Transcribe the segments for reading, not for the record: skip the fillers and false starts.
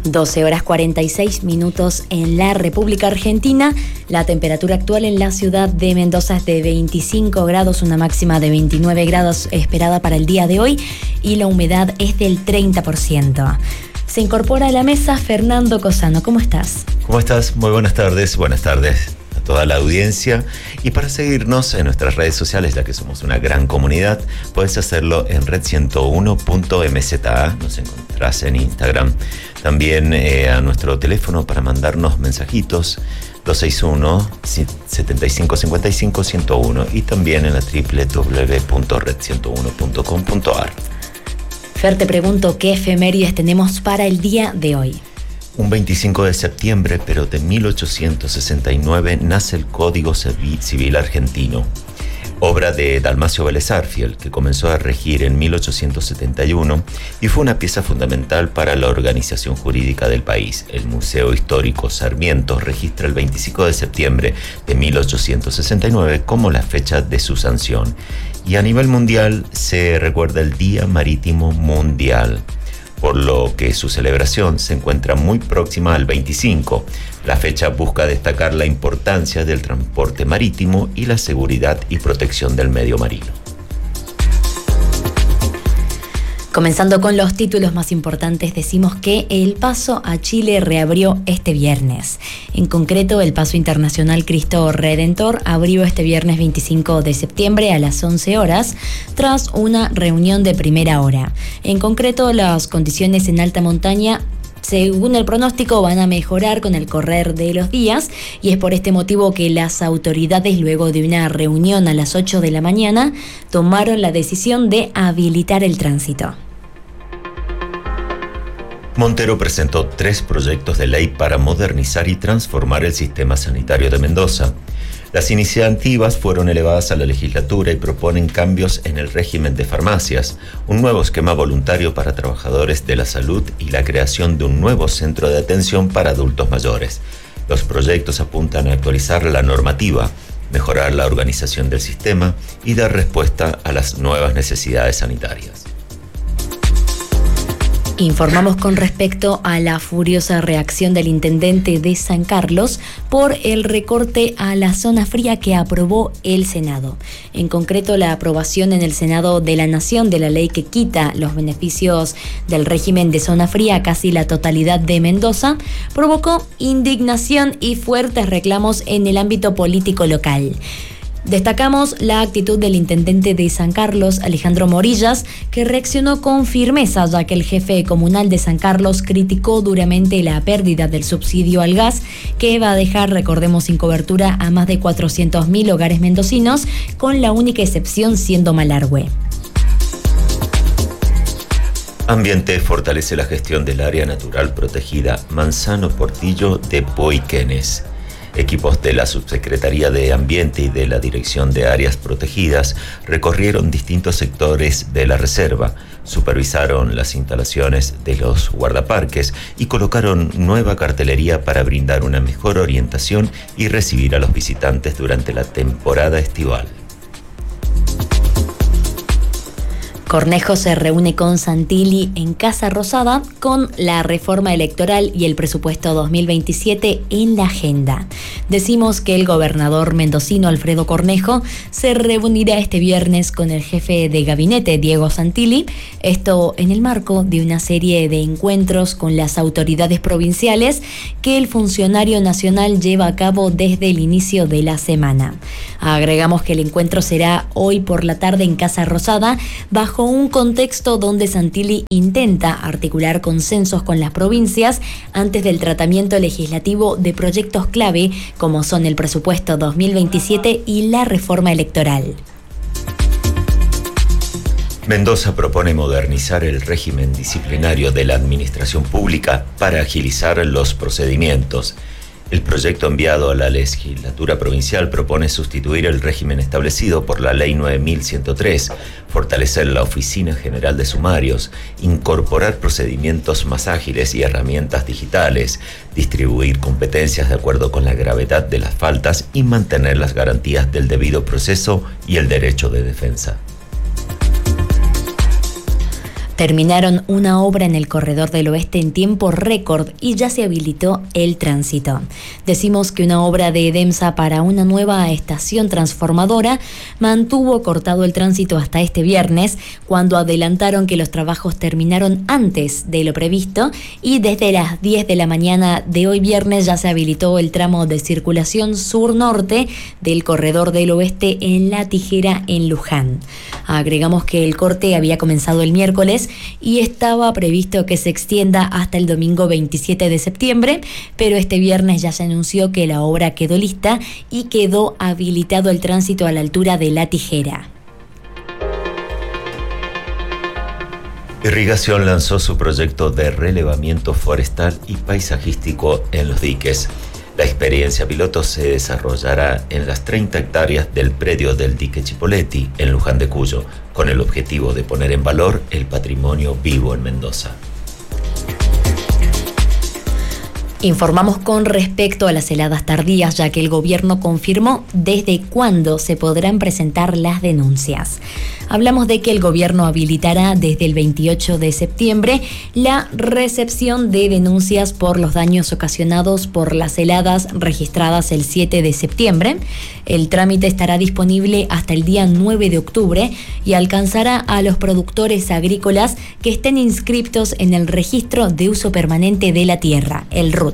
12 horas 46 minutos en la República Argentina. La temperatura actual en la ciudad de Mendoza es de 25 grados, una máxima de 29 grados esperada para el día de hoy y la humedad es del 30%. Se incorpora a la mesa Fernando Cosano. ¿Cómo estás? ¿Cómo estás? Muy buenas tardes. Buenas tardes a toda la audiencia. Y para seguirnos en nuestras redes sociales, ya que somos una gran comunidad, puedes hacerlo en red101.mza. Nos encontrás en Instagram. También a nuestro teléfono para mandarnos mensajitos, 261-7555-101, y también en la www.red101.com.ar. Fer, te pregunto, ¿qué efemérides tenemos para el día de hoy? Un 25 de septiembre, pero de 1869, nace el Código Civil Argentino, obra de Dalmacio Vélez Arfiel, que comenzó a regir en 1871 y fue una pieza fundamental para la organización jurídica del país. El Museo Histórico Sarmiento registra el 25 de septiembre de 1869 como la fecha de su sanción. Y a nivel mundial se recuerda el Día Marítimo Mundial, por lo que su celebración se encuentra muy próxima al 25. La fecha busca destacar la importancia del transporte marítimo y la seguridad y protección del medio marino. Comenzando con los títulos más importantes, decimos que el paso a Chile reabrió este viernes. En concreto, el paso internacional Cristo Redentor abrió este viernes 25 de septiembre a las 11 horas, tras una reunión de primera hora. En concreto, las condiciones en alta montaña, según el pronóstico, van a mejorar con el correr de los días, y es por este motivo que las autoridades, luego de una reunión a las 8 de la mañana, tomaron la decisión de habilitar el tránsito. Montero presentó 3 proyectos de ley para modernizar y transformar el sistema sanitario de Mendoza. Las iniciativas fueron elevadas a la legislatura y proponen cambios en el régimen de farmacias, un nuevo esquema voluntario para trabajadores de la salud y la creación de un nuevo centro de atención para adultos mayores. Los proyectos apuntan a actualizar la normativa, mejorar la organización del sistema y dar respuesta a las nuevas necesidades sanitarias. Informamos con respecto a la furiosa reacción del intendente de San Carlos por el recorte a la zona fría que aprobó el Senado. En concreto, la aprobación en el Senado de la Nación de la ley que quita los beneficios del régimen de zona fría a casi la totalidad de Mendoza provocó indignación y fuertes reclamos en el ámbito político local. Destacamos la actitud del intendente de San Carlos, Alejandro Morillas, que reaccionó con firmeza, ya que el jefe comunal de San Carlos criticó duramente la pérdida del subsidio al gas, que va a dejar, recordemos, sin cobertura a más de 400.000 hogares mendocinos, con la única excepción siendo Malargüe. Ambiente fortalece la gestión del área natural protegida Manzano Portillo de Boiquenes. Equipos de la Subsecretaría de Ambiente y de la Dirección de Áreas Protegidas recorrieron distintos sectores de la reserva, supervisaron las instalaciones de los guardaparques y colocaron nueva cartelería para brindar una mejor orientación y recibir a los visitantes durante la temporada estival. Cornejo se reúne con Santilli en Casa Rosada con la reforma electoral y el presupuesto 2027 en la agenda. Decimos que el gobernador mendocino Alfredo Cornejo se reunirá este viernes con el jefe de gabinete Diego Santilli, esto en el marco de una serie de encuentros con las autoridades provinciales que el funcionario nacional lleva a cabo desde el inicio de la semana. Agregamos que el encuentro será hoy por la tarde en Casa Rosada, bajo un contexto donde Santilli intenta articular consensos con las provincias antes del tratamiento legislativo de proyectos clave como son el presupuesto 2027 y la reforma electoral. Mendoza propone modernizar el régimen disciplinario de la administración pública para agilizar los procedimientos. El proyecto enviado a la legislatura provincial propone sustituir el régimen establecido por la Ley 9103, fortalecer la Oficina General de Sumarios, incorporar procedimientos más ágiles y herramientas digitales, distribuir competencias de acuerdo con la gravedad de las faltas y mantener las garantías del debido proceso y el derecho de defensa. Terminaron una obra en el corredor del oeste en tiempo récord y ya se habilitó el tránsito. Decimos que una obra de EDEMSA para una nueva estación transformadora mantuvo cortado el tránsito hasta este viernes, cuando adelantaron que los trabajos terminaron antes de lo previsto y desde las 10 de la mañana de hoy viernes ya se habilitó el tramo de circulación sur-norte del corredor del oeste en La Tijera, en Luján. Agregamos que el corte había comenzado el miércoles y estaba previsto que se extienda hasta el domingo 27 de septiembre, pero este viernes ya se anunció que la obra quedó lista y quedó habilitado el tránsito a la altura de La Tijera. Irrigación lanzó su proyecto de relevamiento forestal y paisajístico en los diques. La experiencia piloto se desarrollará en las 30 hectáreas del predio del dique Chipoleti, en Luján de Cuyo, con el objetivo de poner en valor el patrimonio vivo en Mendoza. Informamos con respecto a las heladas tardías, ya que el gobierno confirmó desde cuándo se podrán presentar las denuncias. Hablamos de que el gobierno habilitará desde el 28 de septiembre la recepción de denuncias por los daños ocasionados por las heladas registradas el 7 de septiembre. El trámite estará disponible hasta el día 9 de octubre y alcanzará a los productores agrícolas que estén inscriptos en el Registro de Uso Permanente de la Tierra, el RUT.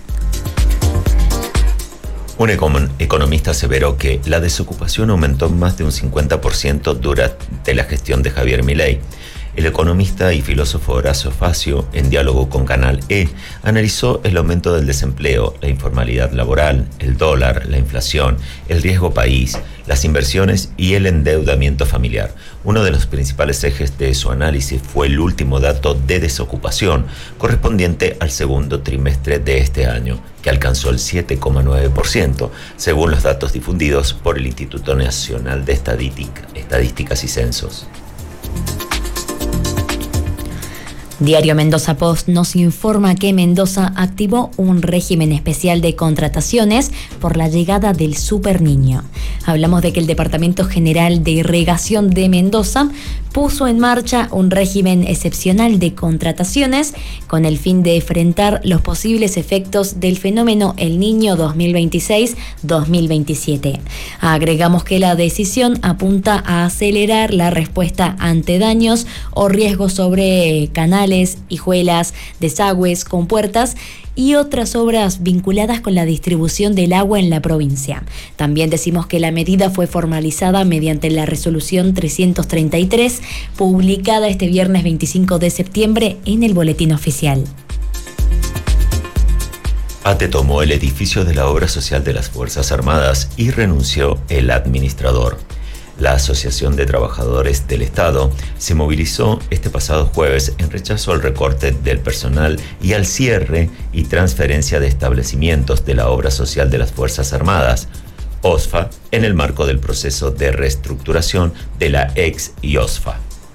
Un economista aseveró que la desocupación aumentó más de un 50% durante la gestión de Javier Milei. El economista y filósofo Horacio Facio, en diálogo con Canal E, analizó el aumento del desempleo, la informalidad laboral, el dólar, la inflación, el riesgo país, las inversiones y el endeudamiento familiar. Uno de los principales ejes de su análisis fue el último dato de desocupación, correspondiente al segundo trimestre de este año, que alcanzó el 7,9%, según los datos difundidos por el Instituto Nacional de Estadísticas y Censos. Diario Mendoza Post nos informa que Mendoza activó un régimen especial de contrataciones por la llegada del Super Niño. Hablamos de que el Departamento General de Irrigación de Mendoza puso en marcha un régimen excepcional de contrataciones con el fin de enfrentar los posibles efectos del fenómeno El Niño 2026-2027. Agregamos que la decisión apunta a acelerar la respuesta ante daños o riesgos sobre canales, hijuelas, desagües, compuertas y otras obras vinculadas con la distribución del agua en la provincia. También decimos que la medida fue formalizada mediante la resolución 333, publicada este viernes 25 de septiembre en el Boletín Oficial. ATE tomó el edificio de la Obra Social de las Fuerzas Armadas y renunció el administrador. La Asociación de Trabajadores del Estado se movilizó este pasado jueves en rechazo al recorte del personal y al cierre y transferencia de establecimientos de la Obra Social de las Fuerzas Armadas, OSFA, en el marco del proceso de reestructuración de la ex IOSFA.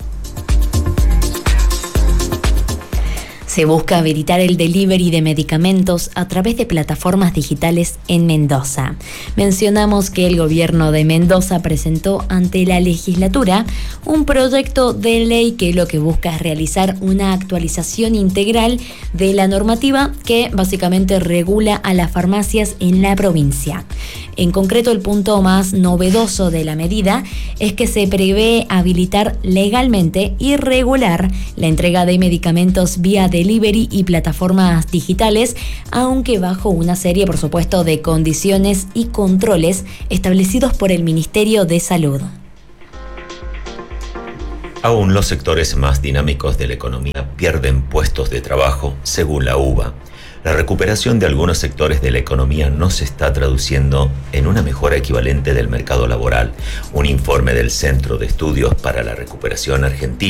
Se busca habilitar el delivery de medicamentos a través de plataformas digitales en Mendoza. Mencionamos que el gobierno de Mendoza presentó ante la legislatura un proyecto de ley que lo que busca es realizar una actualización integral de la normativa que básicamente regula a las farmacias en la provincia. En concreto, el punto más novedoso de la medida es que se prevé habilitar legalmente y regular la entrega de medicamentos vía delivery y plataformas digitales, aunque bajo una serie, por supuesto, de condiciones y controles establecidos por el Ministerio de Salud. Aún los sectores más dinámicos de la economía pierden puestos de trabajo, según la UBA. La recuperación de algunos sectores de la economía no se está traduciendo en una mejora equivalente del mercado laboral. Un informe del Centro de Estudios para la Recuperación Argentina